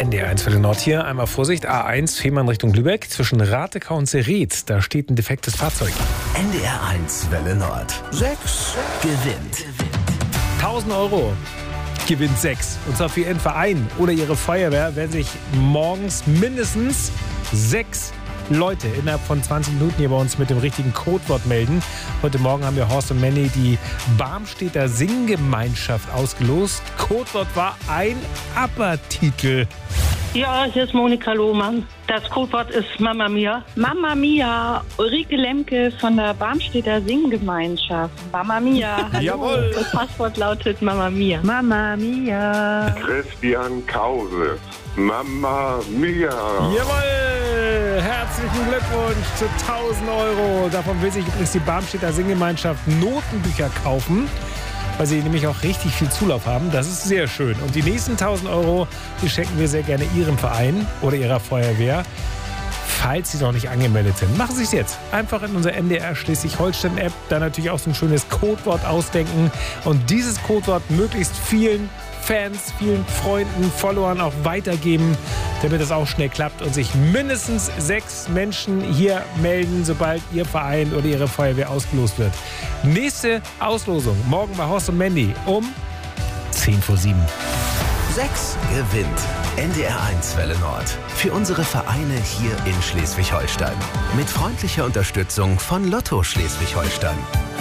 NDR1 Welle Nord hier. Einmal Vorsicht, A1, Fehmarn Richtung Lübeck. Zwischen Ratekau und Serret, da steht ein defektes Fahrzeug. NDR1 Welle Nord. 6 gewinnt. 1000 Euro gewinnt 6. Und zwar für Ihren Verein oder Ihre Feuerwehr werden sich morgens mindestens 6 Leute innerhalb von 20 Minuten hier bei uns mit dem richtigen Codewort melden. Heute Morgen haben wir Horst und Manny die Barmstedter Singgemeinschaft ausgelost. Codewort war ein Abertitel. Ja, hier ist Monika Lohmann. Das Codewort ist Mama Mia. Mama Mia, Ulrike Lemke von der Barmstedter Singgemeinschaft. Mama Mia, hallo. Jawohl. Das Passwort lautet Mama Mia. Mama Mia. Christian Kause. Mama Mia. Jawohl! Herzlichen Glückwunsch zu 1000 Euro. Davon will sich übrigens die Barmstedter Singgemeinschaft Notenbücher kaufen, weil sie nämlich auch richtig viel Zulauf haben. Das ist sehr schön. Und die nächsten 1000 Euro, die schenken wir sehr gerne Ihrem Verein oder Ihrer Feuerwehr. Falls Sie noch nicht angemeldet sind, machen Sie es jetzt. Einfach in unserer NDR Schleswig-Holstein-App da natürlich auch so ein schönes Codewort ausdenken und dieses Codewort möglichst vielen Fans, vielen Freunden, Followern auch weitergeben, damit das auch schnell klappt und sich mindestens 6 Menschen hier melden, sobald Ihr Verein oder Ihre Feuerwehr ausgelost wird. Nächste Auslosung morgen bei Horst und Mandy um 7:10. 6 gewinnt. NDR1 Welle Nord. Für unsere Vereine hier in Schleswig-Holstein. Mit freundlicher Unterstützung von Lotto Schleswig-Holstein.